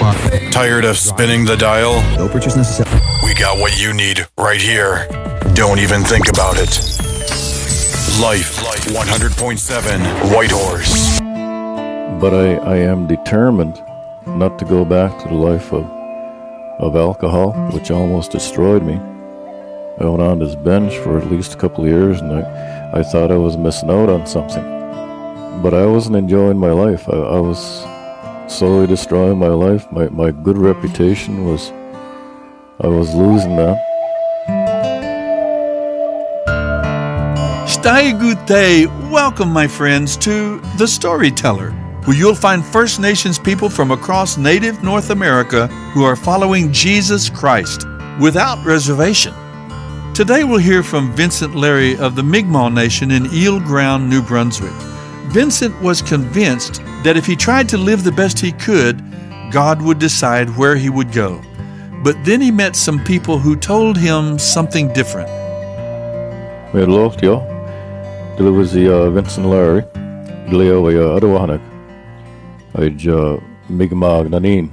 Tired of spinning the dial? No purchase necessary. We got what you need right here. Don't even think about it. Life 100.7 White Horse. But I am determined not to go back to the life of alcohol, which almost destroyed me. I went on this binge for at least a couple of years, and I thought I was missing out on something. But I wasn't enjoying my life. I was slowly destroying my life. My good reputation I was losing that. Stai Gute, welcome my friends to The Storyteller, where you'll find First Nations people from across native North America who are following Jesus Christ without reservation. Today we'll hear from Vincent Larry of the Mi'kmaq Nation in Eel Ground, New Brunswick. Vincent was convinced that if he tried to live the best he could, God would decide where he would go. But then he met some people who told him something different. Hello, Dili was Vincent Larry. Dili wa Adawahanak. Ij Mi'kmaq Nanin.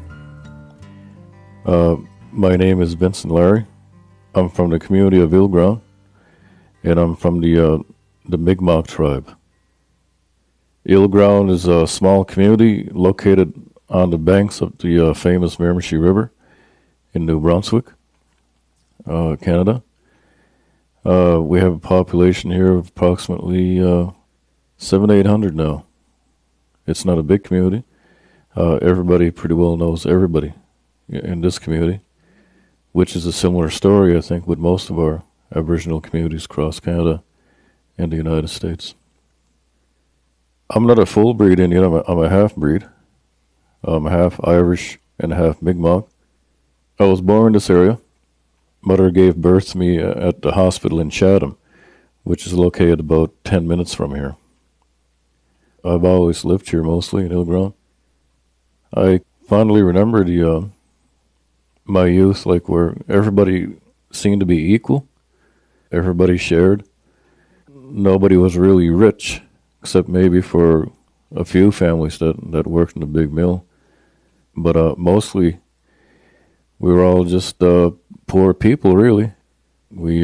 My name is Vincent Larry. I'm from the community of Eel Ground, and I'm from the Mi'kmaq tribe. Eel Ground is a small community located on the banks of the famous Miramichi River in New Brunswick, Canada. We have a population here of approximately 700-800 now. It's not a big community. Everybody pretty well knows everybody in this community, which is a similar story, I think, with most of our Aboriginal communities across Canada and the United States. I'm not a full-breed Indian, I'm a half-breed. I'm half Irish and half Mi'kmaq. I was born in this area. Mother gave birth to me at the hospital in Chatham, which is located about 10 minutes from here. I've always lived here mostly in Eel Ground. I fondly remember my youth, like where everybody seemed to be equal. Everybody shared. Nobody was really rich, except maybe for a few families that worked in the big mill. But mostly, we were all just poor people, really. We,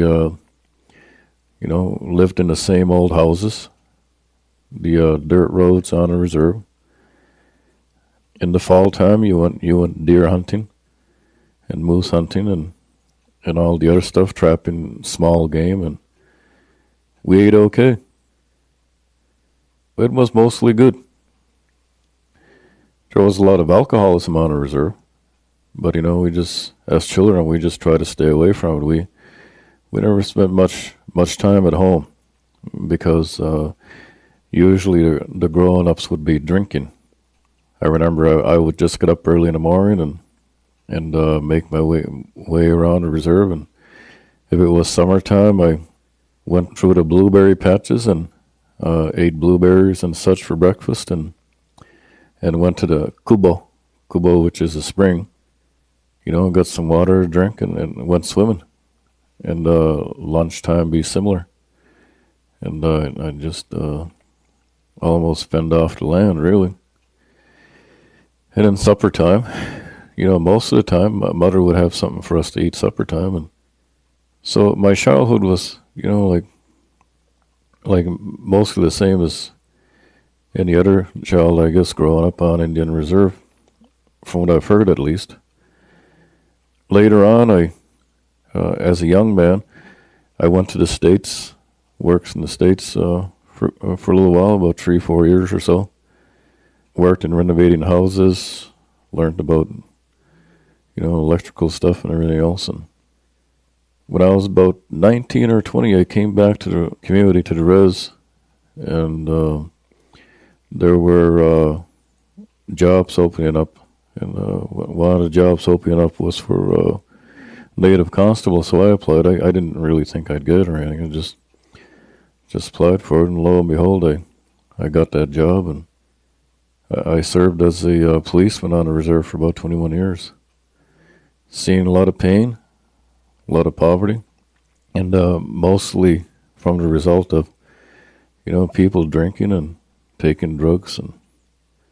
lived in the same old houses, the dirt roads on a reserve. In the fall time, you went deer hunting and moose hunting and all the other stuff, trapping small game, and we ate okay. It was mostly good. There was a lot of alcoholism on a reserve, but we just, as children, we just try to stay away from it. We never spent much time at home because usually the grown-ups would be drinking. I remember I would just get up early in the morning and make my way around the reserve, and if it was summertime, I went through the blueberry patches and ate blueberries and such for breakfast, and went to the Kubo, which is a spring, got some water to drink and went swimming. And lunchtime be similar. And I just almost fend off the land, really. And then supper time, most of the time, my mother would have something for us to eat supper time. And so my childhood was, like mostly the same as any other child, I guess, growing up on Indian Reserve, from what I've heard at least. Later on, as a young man, I went to the States, worked in the States for a little while, about 3-4 years or so. Worked in renovating houses, learned about, electrical stuff and everything else. And when I was about 19 or 20, I came back to the community, to the res, and there were jobs opening up. And one of the jobs opening up was for native constable, so I applied. I didn't really think I'd get it or anything. I just applied for it, and lo and behold, I got that job, and I served as a policeman on the reserve for about 21 years. Seen a lot of pain, a lot of poverty, and mostly from the result of, people drinking and taking drugs and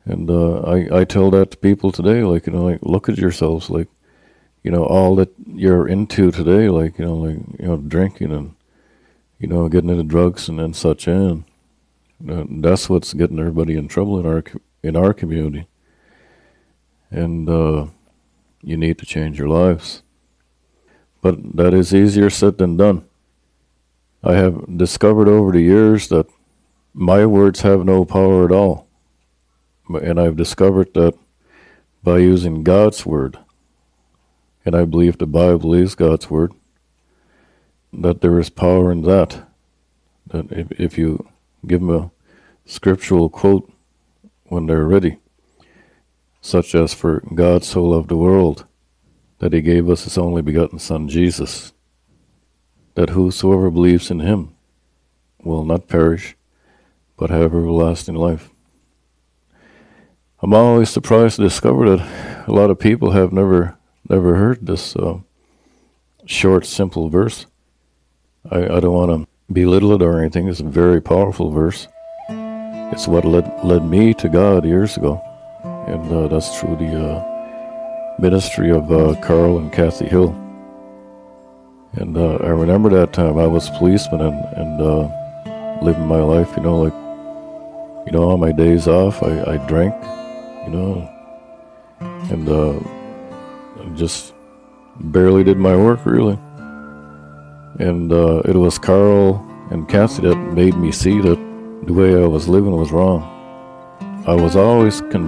And I tell that to people today, like, like, look at yourselves, like, all that you're into today, like, drinking and, getting into drugs and such, and that's what's getting everybody in trouble in our community. And you need to change your lives. But that is easier said than done. I have discovered over the years that my words have no power at all. And I've discovered that by using God's word, and I believe the Bible is God's word, that there is power in that. That if you give them a scriptural quote when they're ready, such as, for God so loved the world, that he gave us his only begotten Son, Jesus, that whosoever believes in him will not perish, but have everlasting life. I'm always surprised to discover that a lot of people have never heard this short, simple verse. I don't want to belittle it or anything. It's a very powerful verse. It's what led me to God years ago, and that's through the ministry of Carl and Kathy Hill. And I remember that time I was a policeman and living my life, on my days off, I drank, and just barely did my work, really. And it was Carl and Kathy that made me see that the way I was living was wrong. I was always